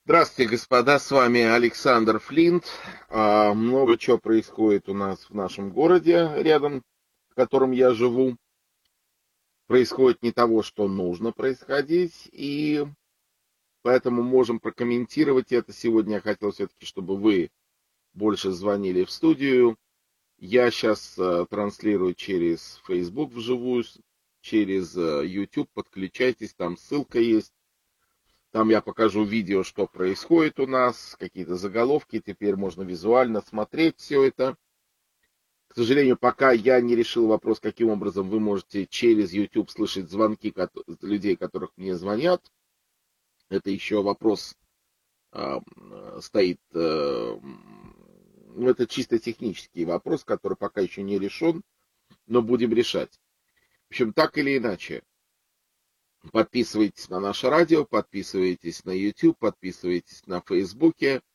Здравствуйте, господа, с вами Александр Флинт. Много чего происходит у нас в нашем городе, рядом, в котором я живу. Происходит не того, что нужно происходить, и поэтому можем прокомментировать это. Сегодня я хотел все-таки, чтобы вы больше звонили в студию. Я сейчас транслирую через Facebook вживую, через YouTube. Подключайтесь, там ссылка есть. Там я покажу видео, что происходит у нас, какие-то заголовки. Теперь можно визуально смотреть все это. К сожалению, пока я не решил вопрос, каким образом вы можете через YouTube слышать звонки людей, которых мне звонят. Это еще вопрос стоит. Ну, это чисто технический вопрос, который пока еще не решен, но будем решать. В общем, так или иначе, подписывайтесь на наше радио, подписывайтесь на YouTube, подписывайтесь на Facebook.